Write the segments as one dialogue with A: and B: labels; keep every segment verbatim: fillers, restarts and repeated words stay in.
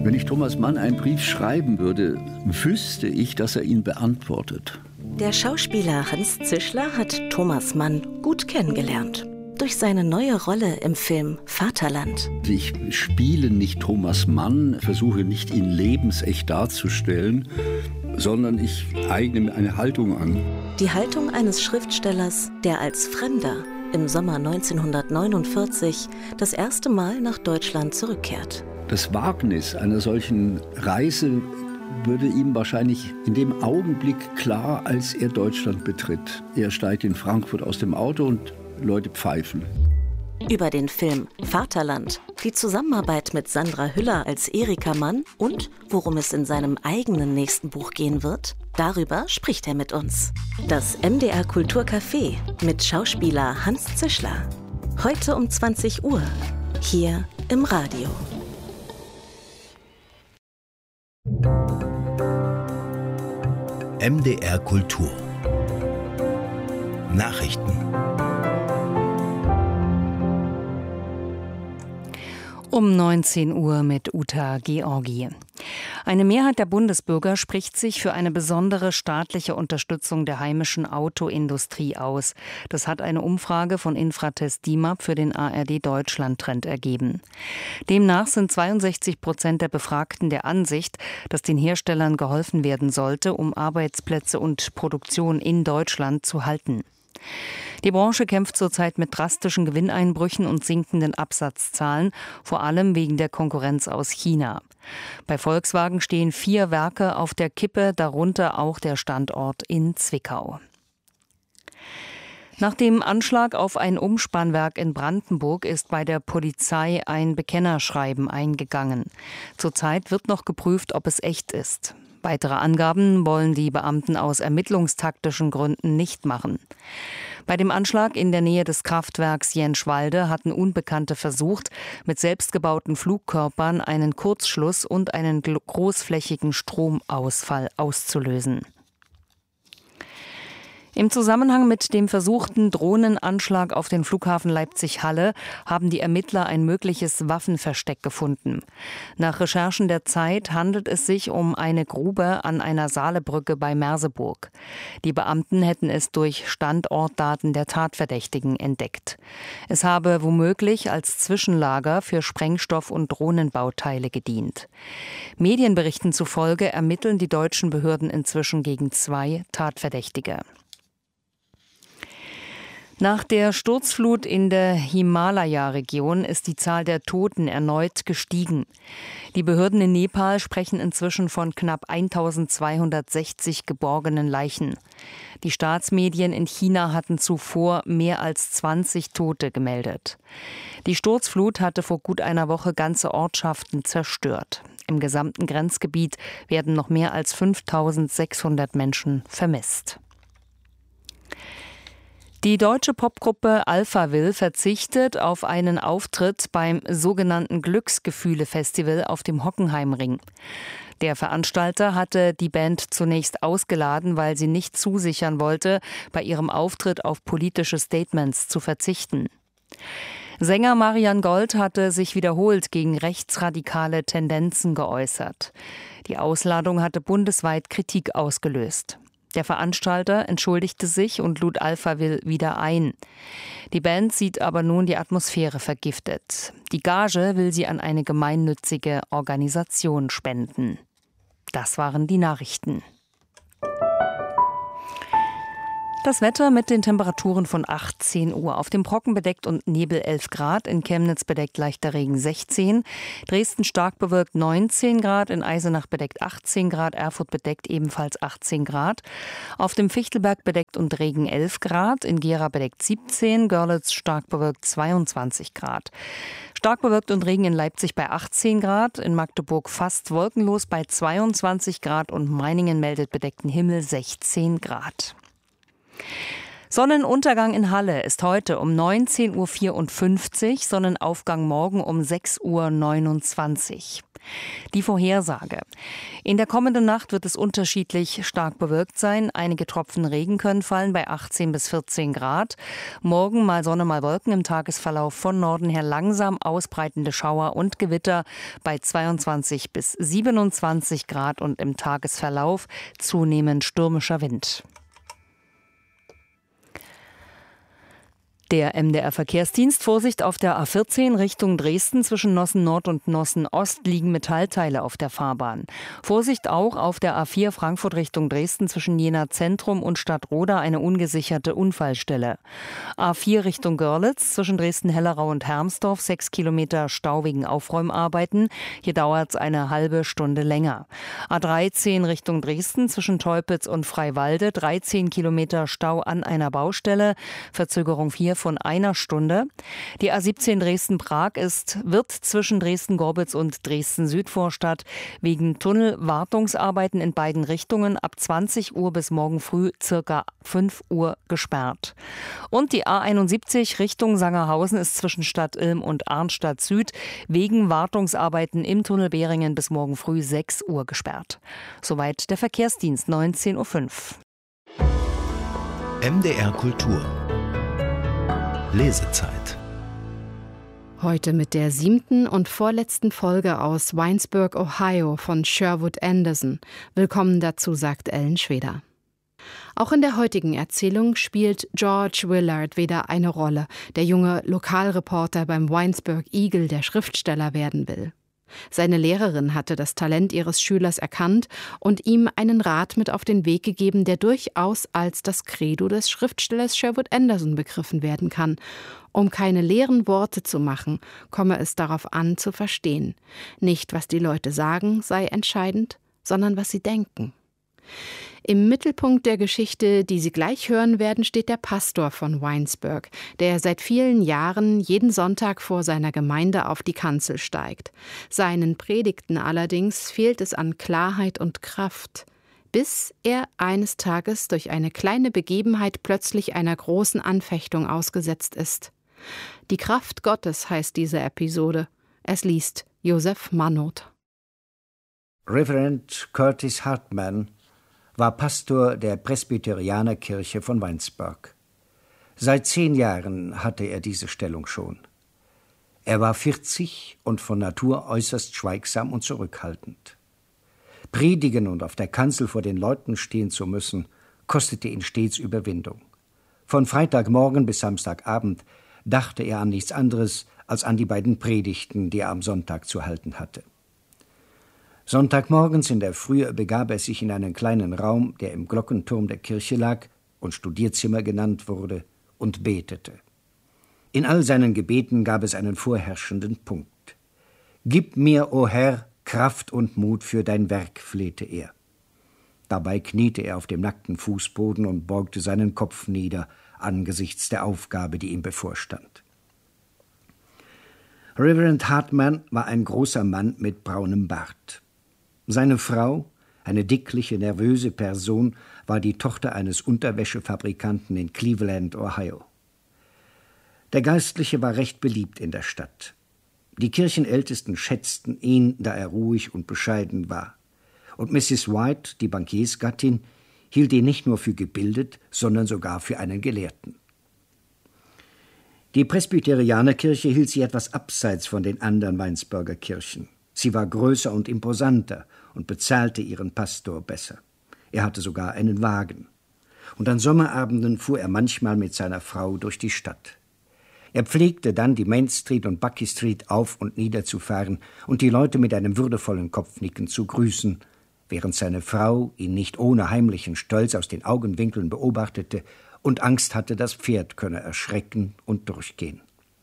A: Wenn ich Thomas Mann einen Brief schreiben würde, wüsste ich, dass er ihn beantwortet.
B: Der Schauspieler Hans Zischler hat Thomas Mann gut kennengelernt. Durch seine neue Rolle im Film Vaterland.
A: Ich spiele nicht Thomas Mann, versuche nicht, ihn lebensecht darzustellen, sondern ich eigne mir eine Haltung an.
B: Die Haltung eines Schriftstellers, der als Fremder im Sommer neunzehnhundertneunundvierzig das erste Mal nach Deutschland zurückkehrt.
A: Das Wagnis einer solchen Reise würde ihm wahrscheinlich in dem Augenblick klar, als er Deutschland betritt. Er steigt in Frankfurt aus dem Auto und Leute pfeifen.
B: Über den Film Vaterland, die Zusammenarbeit mit Sandra Hüller als Erika Mann und worum es in seinem eigenen nächsten Buch gehen wird, darüber spricht er mit uns. Das M D R Kulturcafé mit Schauspieler Hans Zischler. Heute um zwanzig Uhr, hier im Radio.
C: M D R Kultur. Nachrichten.
D: Um neunzehn Uhr mit Uta Georgi. Eine Mehrheit der Bundesbürger spricht sich für eine besondere staatliche Unterstützung der heimischen Autoindustrie aus. Das hat eine Umfrage von Infratest D I M A P für den A R D Deutschland-Trend ergeben. Demnach sind zweiundsechzig Prozent der Befragten der Ansicht, dass den Herstellern geholfen werden sollte, um Arbeitsplätze und Produktion in Deutschland zu halten. Die Branche kämpft zurzeit mit drastischen Gewinneinbrüchen und sinkenden Absatzzahlen, vor allem wegen der Konkurrenz aus China. Bei Volkswagen stehen vier Werke auf der Kippe, darunter auch der Standort in Zwickau. Nach dem Anschlag auf ein Umspannwerk in Brandenburg ist bei der Polizei ein Bekennerschreiben eingegangen. Zurzeit wird noch geprüft, ob es echt ist. Weitere Angaben wollen die Beamten aus ermittlungstaktischen Gründen nicht machen. Bei dem Anschlag in der Nähe des Kraftwerks Jenschwalde hatten Unbekannte versucht, mit selbstgebauten Flugkörpern einen Kurzschluss und einen großflächigen Stromausfall auszulösen. Im Zusammenhang mit dem versuchten Drohnenanschlag auf den Flughafen Leipzig-Halle haben die Ermittler ein mögliches Waffenversteck gefunden. Nach Recherchen der Zeit handelt es sich um eine Grube an einer Saalebrücke bei Merseburg. Die Beamten hätten es durch Standortdaten der Tatverdächtigen entdeckt. Es habe womöglich als Zwischenlager für Sprengstoff- und Drohnenbauteile gedient. Medienberichten zufolge ermitteln die deutschen Behörden inzwischen gegen zwei Tatverdächtige. Nach der Sturzflut in der Himalaya-Region ist die Zahl der Toten erneut gestiegen. Die Behörden in Nepal sprechen inzwischen von knapp eintausendzweihundertsechzig geborgenen Leichen. Die Staatsmedien in China hatten zuvor mehr als zwanzig Tote gemeldet. Die Sturzflut hatte vor gut einer Woche ganze Ortschaften zerstört. Im gesamten Grenzgebiet werden noch mehr als fünftausendsechshundert Menschen vermisst. Die deutsche Popgruppe Alphaville verzichtet auf einen Auftritt beim sogenannten Glücksgefühle-Festival auf dem Hockenheimring. Der Veranstalter hatte die Band zunächst ausgeladen, weil sie nicht zusichern wollte, bei ihrem Auftritt auf politische Statements zu verzichten. Sänger Marian Gold hatte sich wiederholt gegen rechtsradikale Tendenzen geäußert. Die Ausladung hatte bundesweit Kritik ausgelöst. Der Veranstalter entschuldigte sich und lud Alphaville wieder ein. Die Band sieht aber nun die Atmosphäre vergiftet. Die Gage will sie an eine gemeinnützige Organisation spenden. Das waren die Nachrichten. Das Wetter mit den Temperaturen von achtzehn Uhr. Auf dem Brocken bedeckt und Nebel elf Grad, in Chemnitz bedeckt leichter Regen sechzehn, Dresden stark bewölkt neunzehn Grad, in Eisenach bedeckt achtzehn Grad, Erfurt bedeckt ebenfalls achtzehn Grad. Auf dem Fichtelberg bedeckt und Regen elf Grad, in Gera bedeckt siebzehn, Görlitz stark bewölkt zweiundzwanzig Grad. Stark bewölkt und Regen in Leipzig bei achtzehn Grad, in Magdeburg fast wolkenlos bei zweiundzwanzig Grad und Meiningen meldet bedeckten Himmel sechzehn Grad. Sonnenuntergang in Halle ist heute um neunzehn Uhr vierundfünfzig, Sonnenaufgang morgen um sechs Uhr neunundzwanzig. Die Vorhersage. In der kommenden Nacht wird es unterschiedlich stark bewölkt sein. Einige Tropfen Regen können fallen bei achtzehn bis vierzehn Grad. Morgen mal Sonne, mal Wolken, im Tagesverlauf von Norden her langsam ausbreitende Schauer und Gewitter bei zweiundzwanzig bis siebenundzwanzig Grad und im Tagesverlauf zunehmend stürmischer Wind. Der M D R-Verkehrsdienst: Vorsicht auf der A vierzehn Richtung Dresden, zwischen Nossen Nord und Nossen Ost liegen Metallteile auf der Fahrbahn. Vorsicht auch auf der A vier Frankfurt Richtung Dresden, zwischen Jena Zentrum und Stadtroda eine ungesicherte Unfallstelle. A vier Richtung Görlitz, zwischen Dresden-Hellerau und Hermsdorf sechs Kilometer Stau wegen Aufräumarbeiten. Hier dauert es eine halbe Stunde länger. A dreizehn Richtung Dresden, zwischen Teupitz und Freiwalde dreizehn Kilometer Stau an einer Baustelle. Verzögerung vier von einer Stunde. Die A siebzehn Dresden-Prag ist, wird zwischen Dresden-Gorbitz und Dresden-Südvorstadt wegen Tunnelwartungsarbeiten in beiden Richtungen ab zwanzig Uhr bis morgen früh circa fünf Uhr gesperrt. Und die A einundsiebzig Richtung Sangerhausen ist zwischen Stadt Ilm und Arnstadt Süd wegen Wartungsarbeiten im Tunnel Behringen bis morgen früh sechs Uhr gesperrt. Soweit der Verkehrsdienst, neunzehn Uhr fünf.
C: M D R Kultur Lesezeit.
E: Heute mit der siebten und vorletzten Folge aus Winesburg, Ohio von Sherwood Anderson. Willkommen dazu, sagt Ellen Schweder. Auch in der heutigen Erzählung spielt George Willard wieder eine Rolle, der junge Lokalreporter beim Winesburg Eagle, der Schriftsteller werden will. Seine Lehrerin hatte das Talent ihres Schülers erkannt und ihm einen Rat mit auf den Weg gegeben, der durchaus als das Credo des Schriftstellers Sherwood Anderson begriffen werden kann. Um keine leeren Worte zu machen, komme es darauf an, zu verstehen. Nicht, was die Leute sagen, sei entscheidend, sondern was sie denken. Im Mittelpunkt der Geschichte, die Sie gleich hören werden, steht der Pastor von Winesburg, der seit vielen Jahren jeden Sonntag vor seiner Gemeinde auf die Kanzel steigt. Seinen Predigten allerdings fehlt es an Klarheit und Kraft, bis er eines Tages durch eine kleine Begebenheit plötzlich einer großen Anfechtung ausgesetzt ist. Die Kraft Gottes heißt diese Episode. Es liest Josef Mannot.
F: Reverend Curtis Hartman war Pastor der Presbyterianerkirche von Winesburg. Seit zehn Jahren hatte er diese Stellung schon. Er war vierzig und von Natur äußerst schweigsam und zurückhaltend. Predigen und auf der Kanzel vor den Leuten stehen zu müssen, kostete ihn stets Überwindung. Von Freitagmorgen bis Samstagabend dachte er an nichts anderes als an die beiden Predigten, die er am Sonntag zu halten hatte. Sonntagmorgens in der Frühe begab er sich in einen kleinen Raum, der im Glockenturm der Kirche lag und Studierzimmer genannt wurde, und betete. In all seinen Gebeten gab es einen vorherrschenden Punkt. »Gib mir, o Herr, Kraft und Mut für dein Werk«, flehte er. Dabei kniete er auf dem nackten Fußboden und beugte seinen Kopf nieder angesichts der Aufgabe, die ihm bevorstand. Reverend Hartman war ein großer Mann mit braunem Bart. Seine Frau, eine dickliche, nervöse Person, war die Tochter eines Unterwäschefabrikanten in Cleveland, Ohio. Der Geistliche war recht beliebt in der Stadt. Die Kirchenältesten schätzten ihn, da er ruhig und bescheiden war. Und Misses White, die Bankiersgattin, hielt ihn nicht nur für gebildet, sondern sogar für einen Gelehrten. Die Presbyterianerkirche hielt sie etwas abseits von den anderen Winesburger Kirchen. Sie war größer und imposanter und bezahlte ihren Pastor besser. Er hatte sogar einen Wagen. Und an Sommerabenden fuhr er manchmal mit seiner Frau durch die Stadt. Er pflegte dann, die Main Street und Bucky Street auf und nieder zu fahren und die Leute mit einem würdevollen Kopfnicken zu grüßen, während seine Frau ihn nicht ohne heimlichen Stolz aus den Augenwinkeln beobachtete und Angst hatte, das Pferd könne erschrecken und durchgehen.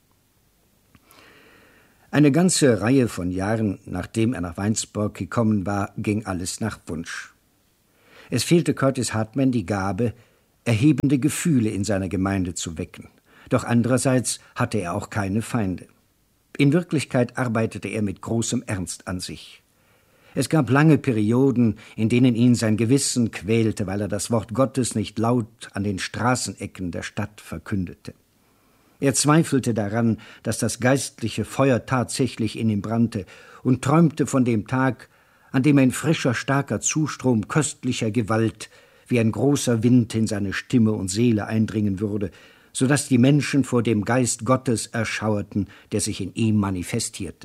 F: Eine ganze Reihe von Jahren, nachdem er nach Winesburg gekommen war, ging alles nach Wunsch. Es fehlte Curtis Hartman die Gabe, erhebende Gefühle in seiner Gemeinde zu wecken. Doch andererseits hatte er auch keine Feinde. In Wirklichkeit arbeitete er mit großem Ernst an sich. Es gab lange Perioden, in denen ihn sein Gewissen quälte, weil er das Wort Gottes nicht laut an den Straßenecken der Stadt verkündete. Er zweifelte daran, dass das geistliche Feuer tatsächlich in ihm brannte, und träumte von dem Tag, an dem ein frischer, starker Zustrom köstlicher Gewalt wie ein großer Wind in seine Stimme und Seele eindringen würde, so dass die Menschen vor dem Geist Gottes erschauerten, der sich in ihm manifestierte.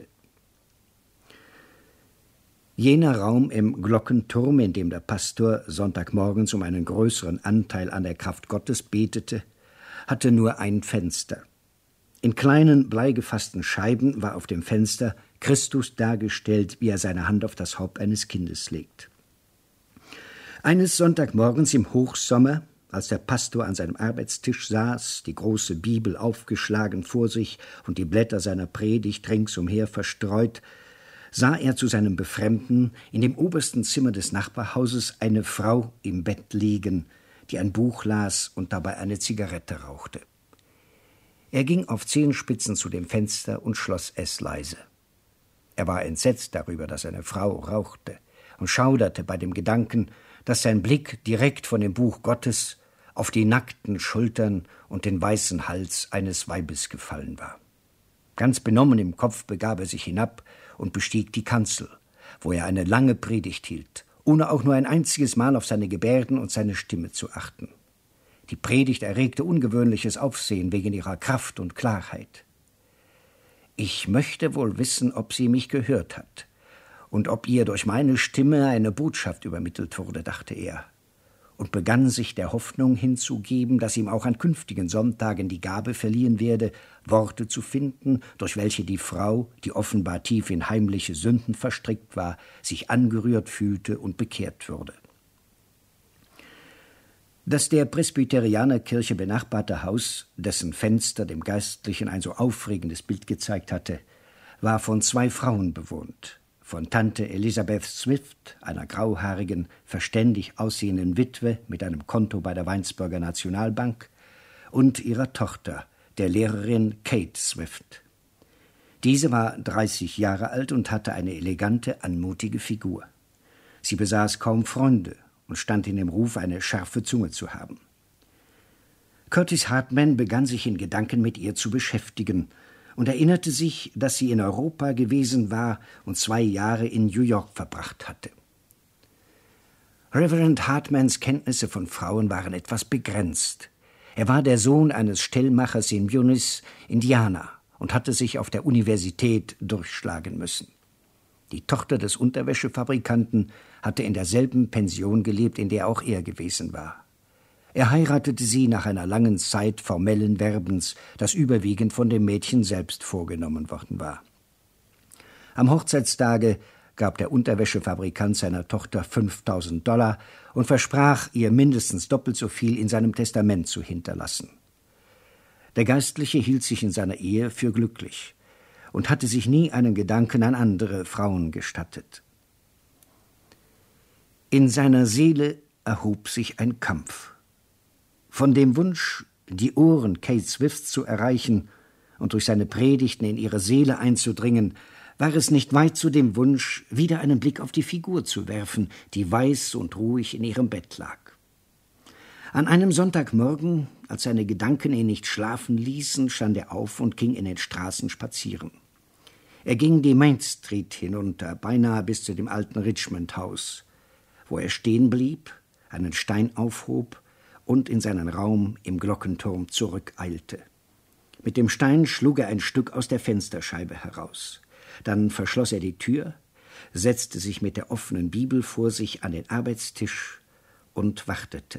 F: Jener Raum im Glockenturm, in dem der Pastor sonntagmorgens um einen größeren Anteil an der Kraft Gottes betete, hatte nur ein Fenster. In kleinen, bleigefassten Scheiben war auf dem Fenster Christus dargestellt, wie er seine Hand auf das Haupt eines Kindes legt. Eines Sonntagmorgens im Hochsommer, als der Pastor an seinem Arbeitstisch saß, die große Bibel aufgeschlagen vor sich und die Blätter seiner Predigt ringsumher verstreut, sah er zu seinem Befremden in dem obersten Zimmer des Nachbarhauses eine Frau im Bett liegen, die ein Buch las und dabei eine Zigarette rauchte. Er ging auf Zehenspitzen zu dem Fenster und schloss es leise. Er war entsetzt darüber, dass eine Frau rauchte, und schauderte bei dem Gedanken, dass sein Blick direkt von dem Buch Gottes auf die nackten Schultern und den weißen Hals eines Weibes gefallen war. Ganz benommen im Kopf begab er sich hinab und bestieg die Kanzel, wo er eine lange Predigt hielt, ohne auch nur ein einziges Mal auf seine Gebärden und seine Stimme zu achten. Die Predigt erregte ungewöhnliches Aufsehen wegen ihrer Kraft und Klarheit. »Ich möchte wohl wissen, ob sie mich gehört hat und ob ihr durch meine Stimme eine Botschaft übermittelt wurde«, dachte er, und begann sich der Hoffnung hinzugeben, dass ihm auch an künftigen Sonntagen die Gabe verliehen werde, Worte zu finden, durch welche die Frau, die offenbar tief in heimliche Sünden verstrickt war, sich angerührt fühlte und bekehrt würde. Das der Presbyterianerkirche benachbarte Haus, dessen Fenster dem Geistlichen ein so aufregendes Bild gezeigt hatte, war von zwei Frauen bewohnt, von Tante Elizabeth Swift, einer grauhaarigen, verständig aussehenden Witwe mit einem Konto bei der Weinsburger Nationalbank, und ihrer Tochter, der Lehrerin Kate Swift. Diese war dreißig Jahre alt und hatte eine elegante, anmutige Figur. Sie besaß kaum Freunde und stand in dem Ruf, eine scharfe Zunge zu haben. Curtis Hartman begann sich in Gedanken mit ihr zu beschäftigen und erinnerte sich, dass sie in Europa gewesen war und zwei Jahre in New York verbracht hatte. Reverend Hartmans Kenntnisse von Frauen waren etwas begrenzt. Er war der Sohn eines Stellmachers in Buenos, Indiana, und hatte sich auf der Universität durchschlagen müssen. Die Tochter des Unterwäschefabrikanten hatte in derselben Pension gelebt, in der auch er gewesen war. Er heiratete sie nach einer langen Zeit formellen Werbens, das überwiegend von dem Mädchen selbst vorgenommen worden war. Am Hochzeitstage gab der Unterwäschefabrikant seiner Tochter fünftausend Dollar und versprach, ihr mindestens doppelt so viel in seinem Testament zu hinterlassen. Der Geistliche hielt sich in seiner Ehe für glücklich und hatte sich nie einen Gedanken an andere Frauen gestattet. In seiner Seele erhob sich ein Kampf. Von dem Wunsch, die Ohren Kate Swifts zu erreichen und durch seine Predigten in ihre Seele einzudringen, war es nicht weit zu dem Wunsch, wieder einen Blick auf die Figur zu werfen, die weiß und ruhig in ihrem Bett lag. An einem Sonntagmorgen, als seine Gedanken ihn nicht schlafen ließen, stand er auf und ging in den Straßen spazieren. Er ging die Main Street hinunter, beinahe bis zu dem alten Richmond-Haus, wo er stehen blieb, einen Stein aufhob und in seinen Raum im Glockenturm zurückeilte. Mit dem Stein schlug er ein Stück aus der Fensterscheibe heraus. Dann verschloss er die Tür, setzte sich mit der offenen Bibel vor sich an den Arbeitstisch und wartete.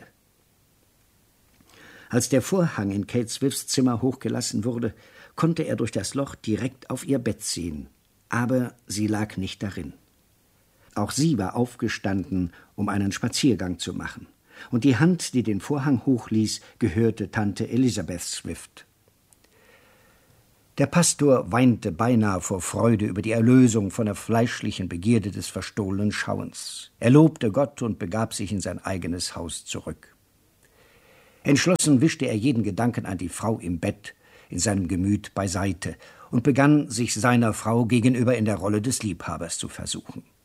F: Als der Vorhang in Kate Swifts Zimmer hochgelassen wurde, konnte er durch das Loch direkt auf ihr Bett sehen, aber sie lag nicht darin. Auch sie war aufgestanden, um einen Spaziergang zu machen, und die Hand, die den Vorhang hochließ, gehörte Tante Elizabeth Swift. Der Pastor weinte beinahe vor Freude über die Erlösung von der fleischlichen Begierde des verstohlenen Schauens. Er lobte Gott und begab sich in sein eigenes Haus zurück. Entschlossen wischte er jeden Gedanken an die Frau im Bett in seinem Gemüt beiseite und begann, sich seiner Frau gegenüber in der Rolle des Liebhabers zu versuchen.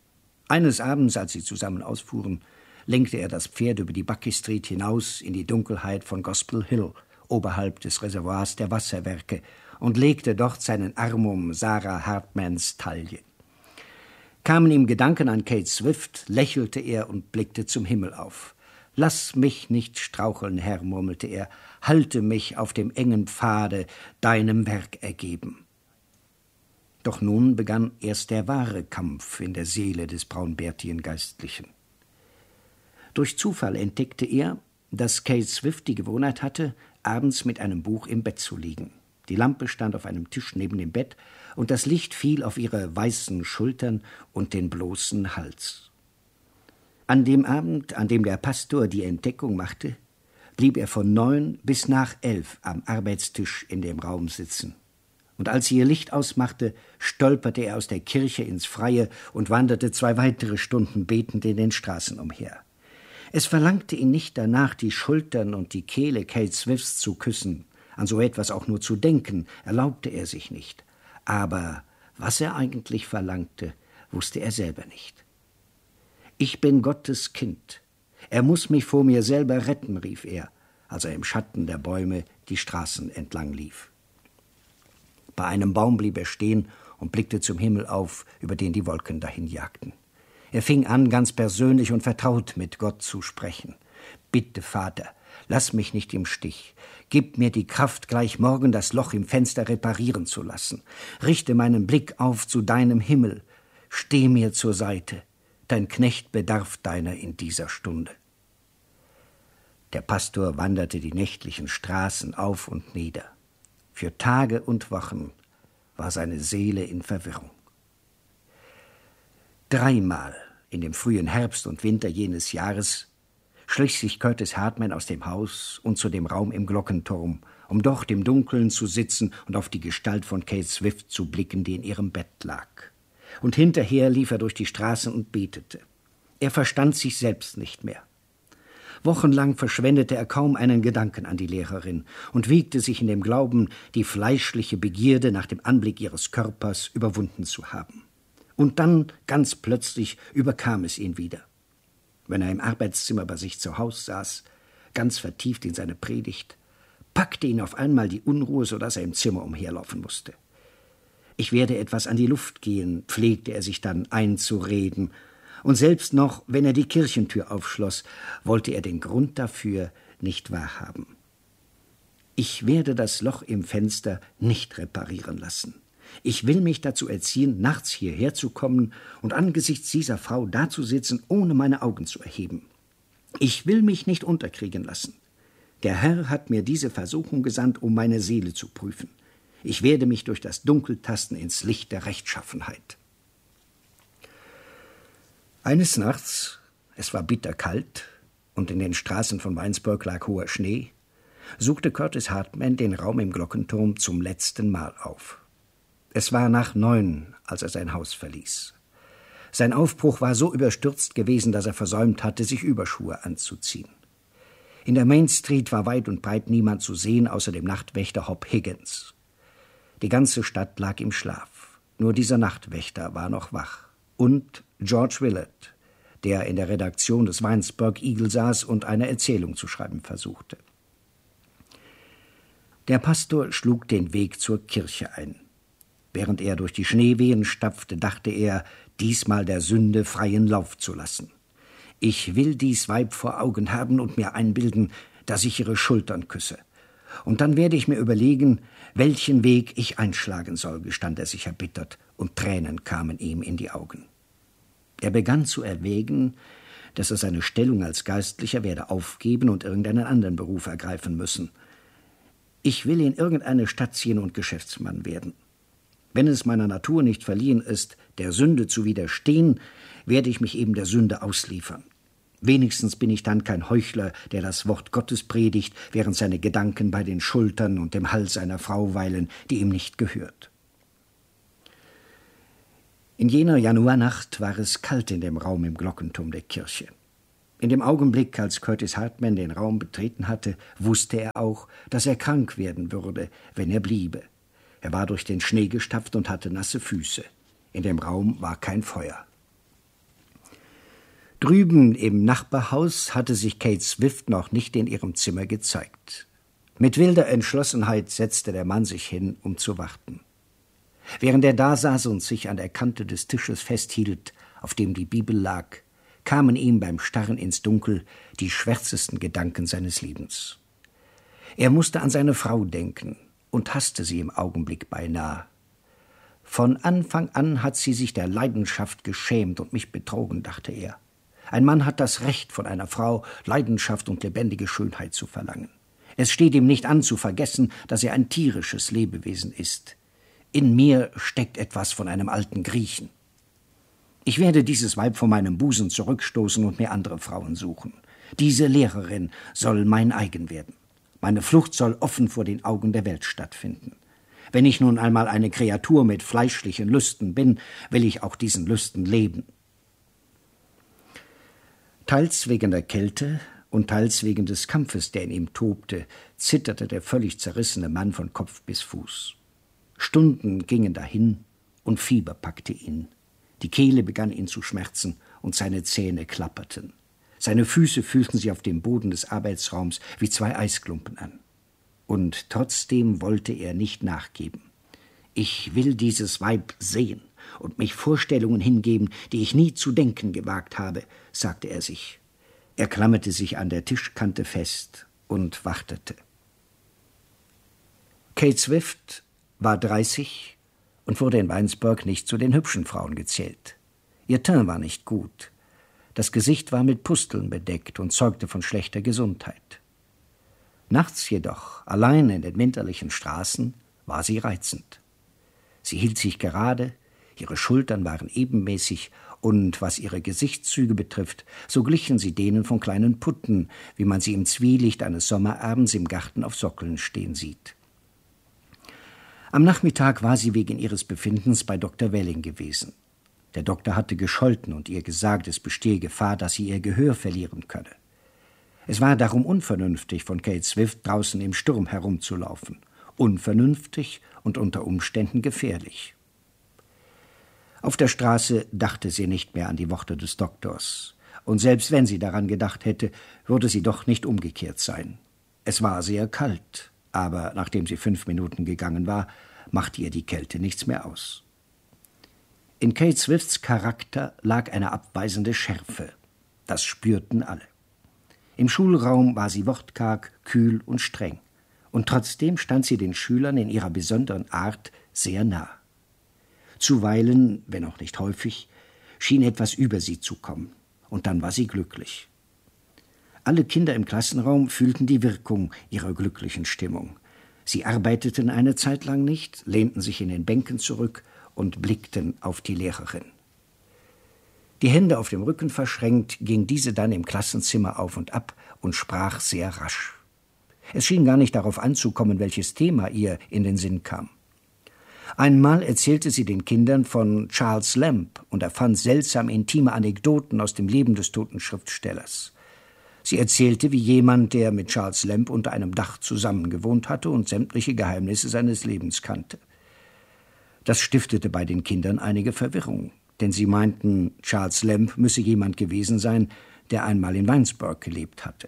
F: Eines Abends, als sie zusammen ausfuhren, lenkte er das Pferd über die Bucky Street hinaus in die Dunkelheit von Gospel Hill, oberhalb des Reservoirs der Wasserwerke, und legte dort seinen Arm um Sarah Hartmans Taille. Kamen ihm Gedanken an Kate Swift, lächelte er und blickte zum Himmel auf. »Lass mich nicht straucheln, Herr«, murmelte er, »halte mich auf dem engen Pfade, deinem Werk ergeben.« Doch nun begann erst der wahre Kampf in der Seele des braunbärtigen Geistlichen. Durch Zufall entdeckte er, dass Kate Swift die Gewohnheit hatte, abends mit einem Buch im Bett zu liegen. Die Lampe stand auf einem Tisch neben dem Bett, und das Licht fiel auf ihre weißen Schultern und den bloßen Hals. An dem Abend, an dem der Pastor die Entdeckung machte, blieb er von neun bis nach elf am Arbeitstisch in dem Raum sitzen. Und als sie ihr Licht ausmachte, stolperte er aus der Kirche ins Freie und wanderte zwei weitere Stunden betend in den Straßen umher. Es verlangte ihn nicht danach, die Schultern und die Kehle Kate Swifts zu küssen. An so etwas auch nur zu denken, erlaubte er sich nicht. Aber was er eigentlich verlangte, wusste er selber nicht. »Ich bin Gottes Kind. Er muss mich vor mir selber retten«, rief er, als er im Schatten der Bäume die Straßen entlang lief. Bei einem Baum blieb er stehen und blickte zum Himmel auf, über den die Wolken dahinjagten. Er fing an, ganz persönlich und vertraut mit Gott zu sprechen. »Bitte, Vater, lass mich nicht im Stich. Gib mir die Kraft, gleich morgen das Loch im Fenster reparieren zu lassen. Richte meinen Blick auf zu deinem Himmel. Steh mir zur Seite. Dein Knecht bedarf deiner in dieser Stunde.« Der Pastor wanderte die nächtlichen Straßen auf und nieder. Für Tage und Wochen war seine Seele in Verwirrung. Dreimal in dem frühen Herbst und Winter jenes Jahres schlich sich Curtis Hartman aus dem Haus und zu dem Raum im Glockenturm, um dort im Dunkeln zu sitzen und auf die Gestalt von Kate Swift zu blicken, die in ihrem Bett lag. Und hinterher lief er durch die Straßen und betete. Er verstand sich selbst nicht mehr. Wochenlang verschwendete er kaum einen Gedanken an die Lehrerin und wiegte sich in dem Glauben, die fleischliche Begierde nach dem Anblick ihres Körpers überwunden zu haben. Und dann, ganz plötzlich, überkam es ihn wieder. Wenn er im Arbeitszimmer bei sich zu Haus saß, ganz vertieft in seine Predigt, packte ihn auf einmal die Unruhe, so dass er im Zimmer umherlaufen musste. »Ich werde etwas an die Luft gehen«, pflegte er sich dann einzureden, und selbst noch, wenn er die Kirchentür aufschloss, wollte er den Grund dafür nicht wahrhaben. »Ich werde das Loch im Fenster nicht reparieren lassen. Ich will mich dazu erziehen, nachts hierher zu kommen und angesichts dieser Frau dazusitzen, ohne meine Augen zu erheben. Ich will mich nicht unterkriegen lassen. Der Herr hat mir diese Versuchung gesandt, um meine Seele zu prüfen. Ich werde mich durch das Dunkel tasten ins Licht der Rechtschaffenheit.« Eines Nachts, es war bitterkalt und in den Straßen von Winesburg lag hoher Schnee, suchte Curtis Hartman den Raum im Glockenturm zum letzten Mal auf. Es war nach neun, als er sein Haus verließ. Sein Aufbruch war so überstürzt gewesen, dass er versäumt hatte, sich Überschuhe anzuziehen. In der Main Street war weit und breit niemand zu sehen, außer dem Nachtwächter Hop Higgins. Die ganze Stadt lag im Schlaf. Nur dieser Nachtwächter war noch wach. Und George Willard, der in der Redaktion des Winesburg Eagle saß und eine Erzählung zu schreiben versuchte. Der Pastor schlug den Weg zur Kirche ein. Während er durch die Schneewehen stapfte, dachte er, diesmal der Sünde freien Lauf zu lassen. »Ich will dies Weib vor Augen haben und mir einbilden, dass ich ihre Schultern küsse. Und dann werde ich mir überlegen, welchen Weg ich einschlagen soll«, gestand er sich erbittert, und Tränen kamen ihm in die Augen. Er begann zu erwägen, dass er seine Stellung als Geistlicher werde aufgeben und irgendeinen anderen Beruf ergreifen müssen. »Ich will in irgendeine Stadt ziehen und Geschäftsmann werden. Wenn es meiner Natur nicht verliehen ist, der Sünde zu widerstehen, werde ich mich eben der Sünde ausliefern. Wenigstens bin ich dann kein Heuchler, der das Wort Gottes predigt, während seine Gedanken bei den Schultern und dem Hals einer Frau weilen, die ihm nicht gehört.« In jener Januarnacht war es kalt in dem Raum im Glockenturm der Kirche. In dem Augenblick, als Curtis Hartman den Raum betreten hatte, wusste er auch, dass er krank werden würde, wenn er bliebe. Er war durch den Schnee gestapft und hatte nasse Füße. In dem Raum war kein Feuer. Drüben im Nachbarhaus hatte sich Kate Swift noch nicht in ihrem Zimmer gezeigt. Mit wilder Entschlossenheit setzte der Mann sich hin, um zu warten. Während er dasaß und sich an der Kante des Tisches festhielt, auf dem die Bibel lag, kamen ihm beim Starren ins Dunkel die schwärzesten Gedanken seines Lebens. Er musste an seine Frau denken und hasste sie im Augenblick beinahe. Von Anfang an hat sie sich der Leidenschaft geschämt und mich betrogen, dachte er. Ein Mann hat das Recht, von einer Frau Leidenschaft und lebendige Schönheit zu verlangen. Es steht ihm nicht an, zu vergessen, dass er ein tierisches Lebewesen ist. In mir steckt etwas von einem alten Griechen. Ich werde dieses Weib von meinem Busen zurückstoßen und mir andere Frauen suchen. Diese Lehrerin soll mein eigen werden. Meine Flucht soll offen vor den Augen der Welt stattfinden. Wenn ich nun einmal eine Kreatur mit fleischlichen Lüsten bin, will ich auch diesen Lüsten leben. Teils wegen der Kälte und teils wegen des Kampfes, der in ihm tobte, zitterte der völlig zerrissene Mann von Kopf bis Fuß. Stunden gingen dahin und Fieber packte ihn. Die Kehle begann ihn zu schmerzen und seine Zähne klapperten. Seine Füße fühlten sich auf dem Boden des Arbeitsraums wie zwei Eisklumpen an. Und trotzdem wollte er nicht nachgeben. Ich will dieses Weib sehen und mich Vorstellungen hingeben, die ich nie zu denken gewagt habe, sagte er sich. Er klammerte sich an der Tischkante fest und wartete. Kate Swift war dreißig und wurde in Weinsberg nicht zu den hübschen Frauen gezählt. Ihr Teint war nicht gut. Das Gesicht war mit Pusteln bedeckt und zeugte von schlechter Gesundheit. Nachts jedoch, allein in den winterlichen Straßen, war sie reizend. Sie hielt sich gerade, ihre Schultern waren ebenmäßig und was ihre Gesichtszüge betrifft, so glichen sie denen von kleinen Putten, wie man sie im Zwielicht eines Sommerabends im Garten auf Sockeln stehen sieht. Am Nachmittag war sie wegen ihres Befindens bei Doktor Welling gewesen. Der Doktor hatte gescholten und ihr gesagt, es bestehe Gefahr, dass sie ihr Gehör verlieren könne. Es war darum unvernünftig, von Kate Swift draußen im Sturm herumzulaufen. Unvernünftig und unter Umständen gefährlich. Auf der Straße dachte sie nicht mehr an die Worte des Doktors. Und selbst wenn sie daran gedacht hätte, würde sie doch nicht umgekehrt sein. Es war sehr kalt, aber nachdem sie fünf Minuten gegangen war, machte ihr die Kälte nichts mehr aus. In Kate Swifts Charakter lag eine abweisende Schärfe. Das spürten alle. Im Schulraum war sie wortkarg, kühl und streng. Und trotzdem stand sie den Schülern in ihrer besonderen Art sehr nah. Zuweilen, wenn auch nicht häufig, schien etwas über sie zu kommen. Und dann war sie glücklich. Alle Kinder im Klassenraum fühlten die Wirkung ihrer glücklichen Stimmung. Sie arbeiteten eine Zeit lang nicht, lehnten sich in den Bänken zurück und blickten auf die Lehrerin. Die Hände auf dem Rücken verschränkt, ging diese dann im Klassenzimmer auf und ab und sprach sehr rasch. Es schien gar nicht darauf anzukommen, welches Thema ihr in den Sinn kam. Einmal erzählte sie den Kindern von Charles Lamb und erfand seltsam intime Anekdoten aus dem Leben des toten Schriftstellers. Sie erzählte, wie jemand, der mit Charles Lamb unter einem Dach zusammengewohnt hatte und sämtliche Geheimnisse seines Lebens kannte. Das stiftete bei den Kindern einige Verwirrung, denn sie meinten, Charles Lamb müsse jemand gewesen sein, der einmal in Weinsberg gelebt hatte.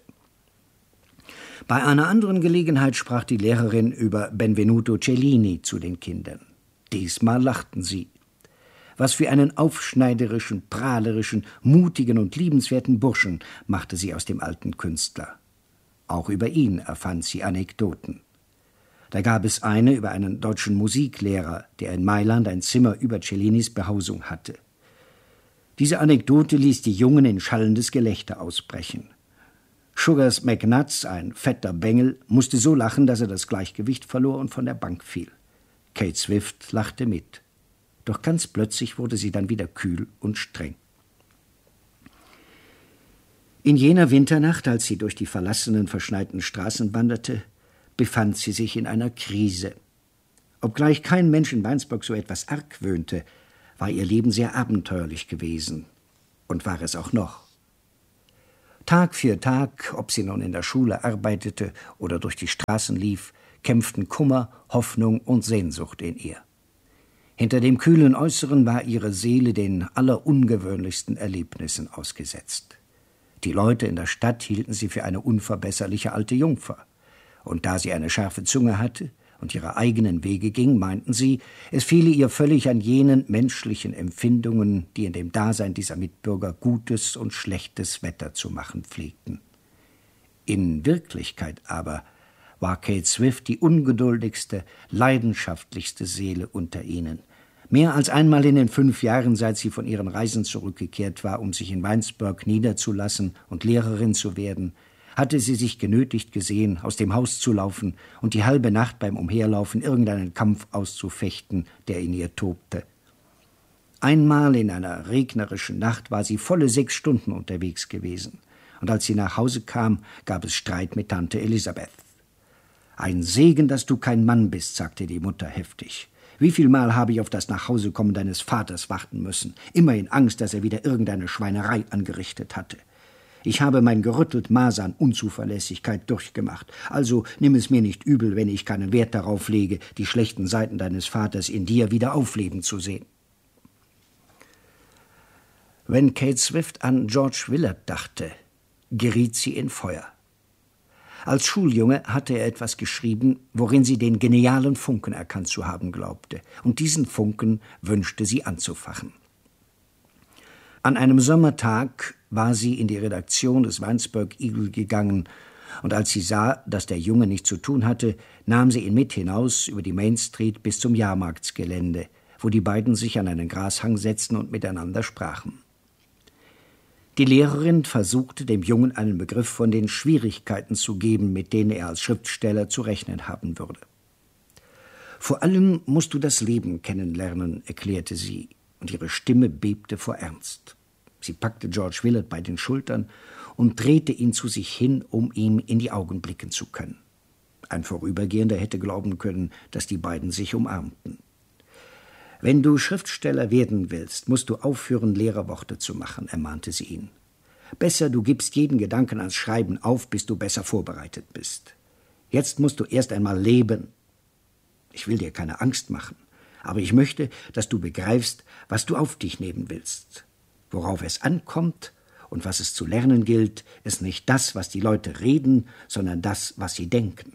F: Bei einer anderen Gelegenheit sprach die Lehrerin über Benvenuto Cellini zu den Kindern. Diesmal lachten sie. Was für einen aufschneiderischen, prahlerischen, mutigen und liebenswerten Burschen machte sie aus dem alten Künstler. Auch über ihn erfand sie Anekdoten. Da gab es eine über einen deutschen Musiklehrer, der in Mailand ein Zimmer über Cellinis Behausung hatte. Diese Anekdote ließ die Jungen in schallendes Gelächter ausbrechen. Sugars McNuts, ein fetter Bengel, musste so lachen, dass er das Gleichgewicht verlor und von der Bank fiel. Kate Swift lachte mit. Doch ganz plötzlich wurde sie dann wieder kühl und streng. In jener Winternacht, als sie durch die verlassenen, verschneiten Straßen wanderte, befand sie sich in einer Krise. Obgleich kein Mensch in Weinsberg so etwas argwöhnte, war ihr Leben sehr abenteuerlich gewesen und war es auch noch. Tag für Tag, ob sie nun in der Schule arbeitete oder durch die Straßen lief, kämpften Kummer, Hoffnung und Sehnsucht in ihr. Hinter dem kühlen Äußeren war ihre Seele den allerungewöhnlichsten Erlebnissen ausgesetzt. Die Leute in der Stadt hielten sie für eine unverbesserliche alte Jungfer. Und da sie eine scharfe Zunge hatte und ihre eigenen Wege ging, meinten sie, es fehle ihr völlig an jenen menschlichen Empfindungen, die in dem Dasein dieser Mitbürger gutes und schlechtes Wetter zu machen pflegten. In Wirklichkeit aber war Kate Swift die ungeduldigste, leidenschaftlichste Seele unter ihnen. Mehr als einmal in den fünf Jahren, seit sie von ihren Reisen zurückgekehrt war, um sich in Winesburg niederzulassen und Lehrerin zu werden, hatte sie sich genötigt gesehen, aus dem Haus zu laufen und die halbe Nacht beim Umherlaufen irgendeinen Kampf auszufechten, der in ihr tobte. Einmal in einer regnerischen Nacht war sie volle sechs Stunden unterwegs gewesen, und als sie nach Hause kam, gab es Streit mit Tante Elisabeth. »Ein Segen, dass du kein Mann bist«, sagte die Mutter heftig. »Wie viel Mal habe ich auf das Nachhausekommen deines Vaters warten müssen, immer in Angst, dass er wieder irgendeine Schweinerei angerichtet hatte. Ich habe mein gerüttelt Maß an Unzuverlässigkeit durchgemacht, also nimm es mir nicht übel, wenn ich keinen Wert darauf lege, die schlechten Seiten deines Vaters in dir wieder aufleben zu sehen.« Wenn Kate Swift an George Willard dachte, geriet sie in Feuer. Als Schuljunge hatte er etwas geschrieben, worin sie den genialen Funken erkannt zu haben glaubte, und diesen Funken wünschte sie anzufachen. An einem Sommertag war sie in die Redaktion des Winesburg Eagle gegangen, und als sie sah, dass der Junge nichts zu tun hatte, nahm sie ihn mit hinaus über die Main Street bis zum Jahrmarktsgelände, wo die beiden sich an einen Grashang setzten und miteinander sprachen. Die Lehrerin versuchte, dem Jungen einen Begriff von den Schwierigkeiten zu geben, mit denen er als Schriftsteller zu rechnen haben würde. »Vor allem musst du das Leben kennenlernen«, erklärte sie, und ihre Stimme bebte vor Ernst. Sie packte George Willard bei den Schultern und drehte ihn zu sich hin, um ihm in die Augen blicken zu können. Ein Vorübergehender hätte glauben können, dass die beiden sich umarmten. »Wenn du Schriftsteller werden willst, musst du aufhören, leere Worte zu machen«, ermahnte sie ihn. »Besser, du gibst jeden Gedanken ans Schreiben auf, bis du besser vorbereitet bist. Jetzt musst du erst einmal leben. Ich will dir keine Angst machen, aber ich möchte, dass du begreifst, was du auf dich nehmen willst. Worauf es ankommt und was es zu lernen gilt, ist nicht das, was die Leute reden, sondern das, was sie denken.«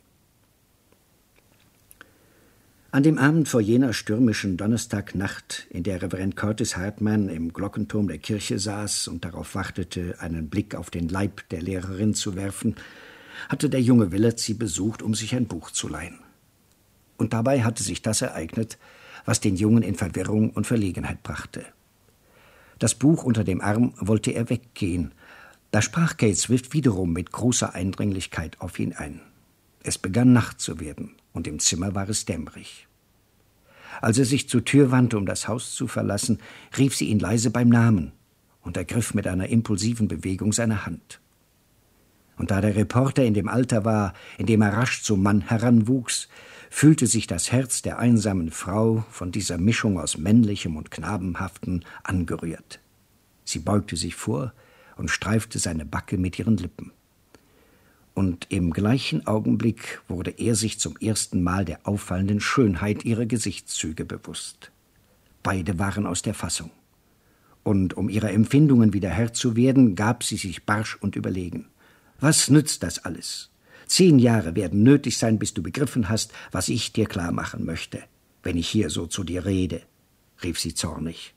F: An dem Abend vor jener stürmischen Donnerstagnacht, in der Reverend Curtis Hartman im Glockenturm der Kirche saß und darauf wartete, einen Blick auf den Leib der Lehrerin zu werfen, hatte der junge Willard sie besucht, um sich ein Buch zu leihen. Und dabei hatte sich das ereignet, was den Jungen in Verwirrung und Verlegenheit brachte. Das Buch unter dem Arm wollte er weggehen. Da sprach Kate Swift wiederum mit großer Eindringlichkeit auf ihn ein. Es begann Nacht zu werden, und im Zimmer war es dämmerig. Als er sich zur Tür wandte, um das Haus zu verlassen, rief sie ihn leise beim Namen und ergriff mit einer impulsiven Bewegung seine Hand. Und da der Reporter in dem Alter war, in dem er rasch zum Mann heranwuchs, fühlte sich das Herz der einsamen Frau von dieser Mischung aus Männlichem und Knabenhaften angerührt. Sie beugte sich vor und streifte seine Backe mit ihren Lippen. Und im gleichen Augenblick wurde er sich zum ersten Mal der auffallenden Schönheit ihrer Gesichtszüge bewusst. Beide waren aus der Fassung. Und um ihrer Empfindungen wieder Herr zu werden, gab sie sich barsch und überlegen. »Was nützt das alles? Zehn Jahre werden nötig sein, bis du begriffen hast, was ich dir klar machen möchte, wenn ich hier so zu dir rede«, rief sie zornig.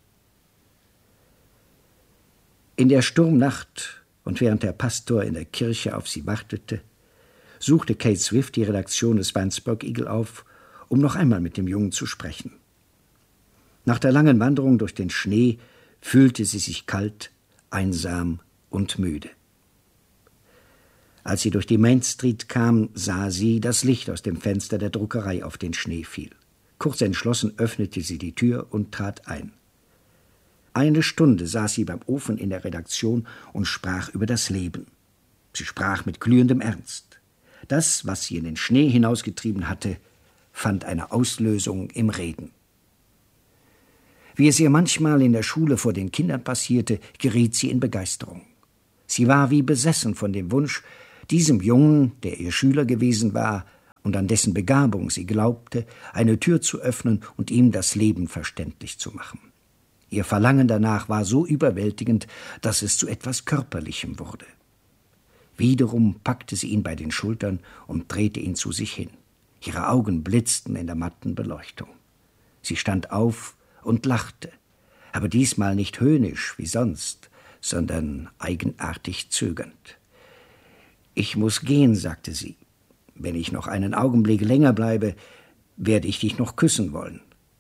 F: In der Sturmnacht und während der Pastor in der Kirche auf sie wartete, suchte Kate Swift die Redaktion des Winesburg Eagle auf, um noch einmal mit dem Jungen zu sprechen. Nach der langen Wanderung durch den Schnee fühlte sie sich kalt, einsam und müde. Als sie durch die Main Street kam, sah sie, dass Licht aus dem Fenster der Druckerei auf den Schnee fiel. Kurz entschlossen öffnete sie die Tür und trat ein. Eine Stunde saß sie beim Ofen in der Redaktion und sprach über das Leben. Sie sprach mit glühendem Ernst. Das, was sie in den Schnee hinausgetrieben hatte, fand eine Auslösung im Reden. Wie es ihr manchmal in der Schule vor den Kindern passierte, geriet sie in Begeisterung. Sie war wie besessen von dem Wunsch, diesem Jungen, der ihr Schüler gewesen war, und an dessen Begabung sie glaubte, eine Tür zu öffnen und ihm das Leben verständlich zu machen. Ihr Verlangen danach war so überwältigend, dass es zu etwas Körperlichem wurde. Wiederum packte sie ihn bei den Schultern und drehte ihn zu sich hin. Ihre Augen blitzten in der matten Beleuchtung. Sie stand auf und lachte, aber diesmal nicht höhnisch wie sonst, sondern eigenartig zögernd. »Ich muss gehen«, sagte sie. »Wenn ich noch einen Augenblick länger bleibe, werde ich dich noch küssen wollen.«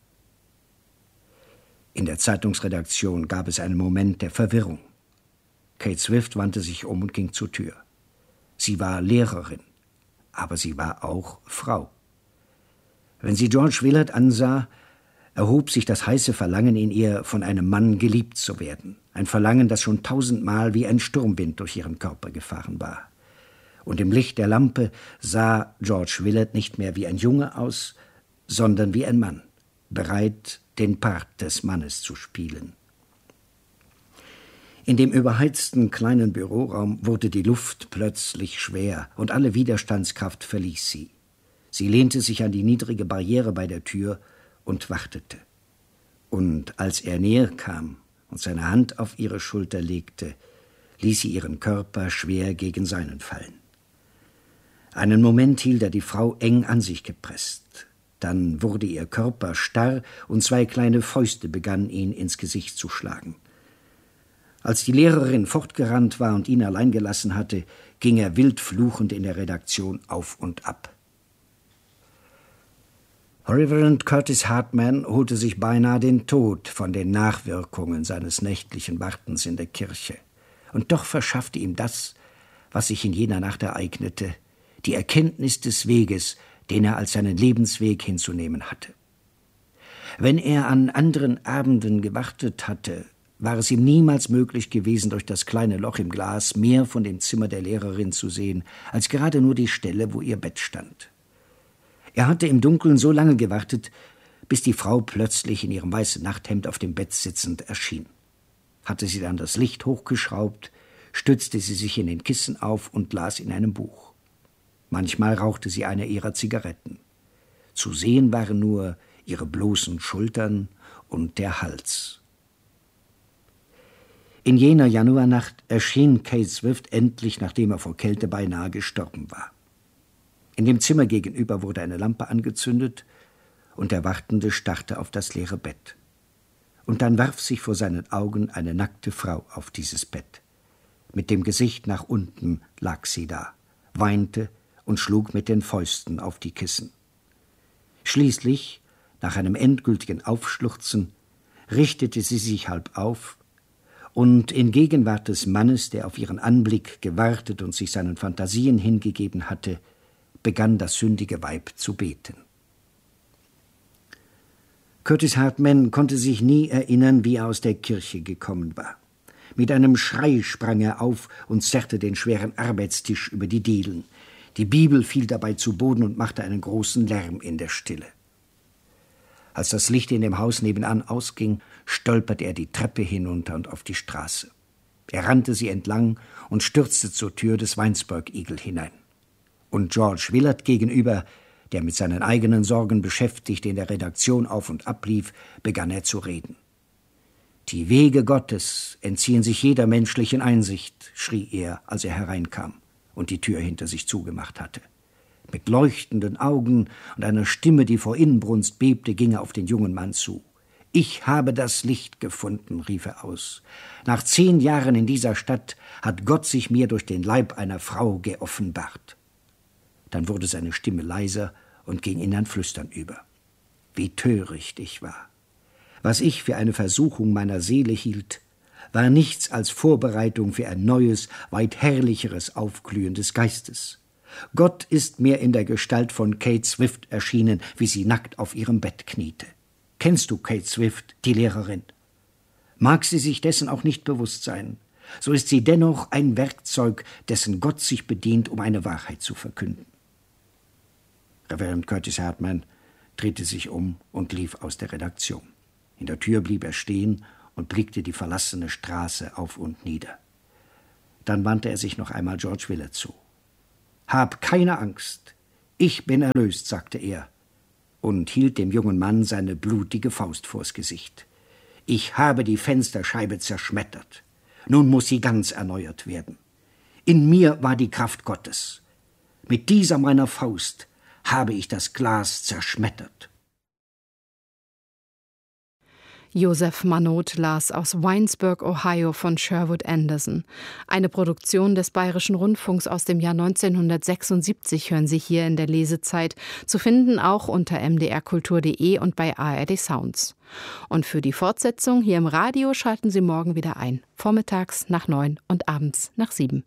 F: In der Zeitungsredaktion gab es einen Moment der Verwirrung. Kate Swift wandte sich um und ging zur Tür. Sie war Lehrerin, aber sie war auch Frau. Wenn sie George Willard ansah, erhob sich das heiße Verlangen in ihr, von einem Mann geliebt zu werden. Ein Verlangen, das schon tausendmal wie ein Sturmwind durch ihren Körper gefahren war. Und im Licht der Lampe sah George Willard nicht mehr wie ein Junge aus, sondern wie ein Mann, bereit, den Part des Mannes zu spielen. In dem überheizten kleinen Büroraum wurde die Luft plötzlich schwer und alle Widerstandskraft verließ sie. Sie lehnte sich an die niedrige Barriere bei der Tür und wartete. Und als er näher kam und seine Hand auf ihre Schulter legte, ließ sie ihren Körper schwer gegen seinen fallen. Einen Moment hielt er die Frau eng an sich gepresst. Dann wurde ihr Körper starr und zwei kleine Fäuste begannen, ihn ins Gesicht zu schlagen. Als die Lehrerin fortgerannt war und ihn allein gelassen hatte, ging er wild fluchend in der Redaktion auf und ab. Reverend Curtis Hartman holte sich beinahe den Tod von den Nachwirkungen seines nächtlichen Wartens in der Kirche. Und doch verschaffte ihm das, was sich in jener Nacht ereignete, die Erkenntnis des Weges, den er als seinen Lebensweg hinzunehmen hatte. Wenn er an anderen Abenden gewartet hatte, war es ihm niemals möglich gewesen, durch das kleine Loch im Glas mehr von dem Zimmer der Lehrerin zu sehen, als gerade nur die Stelle, wo ihr Bett stand. Er hatte im Dunkeln so lange gewartet, bis die Frau plötzlich in ihrem weißen Nachthemd auf dem Bett sitzend erschien. Hatte sie dann das Licht hochgeschraubt, stützte sie sich in den Kissen auf und las in einem Buch. Manchmal rauchte sie eine ihrer Zigaretten. Zu sehen waren nur ihre bloßen Schultern und der Hals. In jener Januarnacht erschien Kate Swift endlich, nachdem er vor Kälte beinahe gestorben war. In dem Zimmer gegenüber wurde eine Lampe angezündet und der Wartende starrte auf das leere Bett. Und dann warf sich vor seinen Augen eine nackte Frau auf dieses Bett. Mit dem Gesicht nach unten lag sie da, weinte und schlug mit den Fäusten auf die Kissen. Schließlich, nach einem endgültigen Aufschluchzen, richtete sie sich halb auf und in Gegenwart des Mannes, der auf ihren Anblick gewartet und sich seinen Phantasien hingegeben hatte, begann das sündige Weib zu beten. Curtis Hartman konnte sich nie erinnern, wie er aus der Kirche gekommen war. Mit einem Schrei sprang er auf und zerrte den schweren Arbeitstisch über die Dielen. Die Bibel fiel dabei zu Boden und machte einen großen Lärm in der Stille. Als das Licht in dem Haus nebenan ausging, stolperte er die Treppe hinunter und auf die Straße. Er rannte sie entlang und stürzte zur Tür des Winesburg Eagle hinein. Und George Willard gegenüber, der mit seinen eigenen Sorgen beschäftigt in der Redaktion auf und ablief, begann er zu reden. »Die Wege Gottes entziehen sich jeder menschlichen Einsicht«, schrie er, als er hereinkam und die Tür hinter sich zugemacht hatte. Mit leuchtenden Augen und einer Stimme, die vor Inbrunst bebte, ging er auf den jungen Mann zu. »Ich habe das Licht gefunden«, rief er aus. »Nach zehn Jahren in dieser Stadt hat Gott sich mir durch den Leib einer Frau geoffenbart.« Dann wurde seine Stimme leiser und ging in ein Flüstern über. Wie töricht ich war. Was ich für eine Versuchung meiner Seele hielt, war nichts als Vorbereitung für ein neues, weit herrlicheres Aufglühen des Geistes. Gott ist mir in der Gestalt von Kate Swift erschienen, wie sie nackt auf ihrem Bett kniete. Kennst du Kate Swift, die Lehrerin? Mag sie sich dessen auch nicht bewusst sein, so ist sie dennoch ein Werkzeug, dessen Gott sich bedient, um eine Wahrheit zu verkünden. Reverend Curtis Hartman drehte sich um und lief aus der Redaktion. In der Tür blieb er stehen und blickte die verlassene Straße auf und nieder. Dann wandte er sich noch einmal George Willard zu. »Hab keine Angst. »Ich bin erlöst«, sagte er und hielt dem jungen Mann seine blutige Faust vors Gesicht. »Ich habe die Fensterscheibe zerschmettert. Nun muss sie ganz erneuert werden. In mir war die Kraft Gottes. Mit dieser meiner Faust habe ich das Glas zerschmettert.«
E: Joseph Manaute las aus Winesburg, Ohio von Sherwood Anderson. Eine Produktion des Bayerischen Rundfunks aus dem Jahr neunzehnhundertsechsundsiebzig hören Sie hier in der Lesezeit, zu finden auch unter m d r kultur punkt d e und bei A R D Sounds. Und für die Fortsetzung hier im Radio schalten Sie morgen wieder ein, vormittags nach neun und abends nach sieben.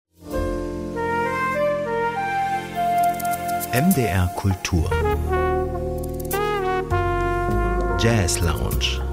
C: M D R Kultur Jazz Lounge.